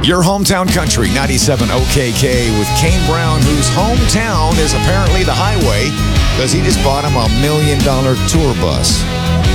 Your hometown country, 97 OKK with Kane Brown, whose hometown is apparently the highway because he just bought him $1 million tour bus.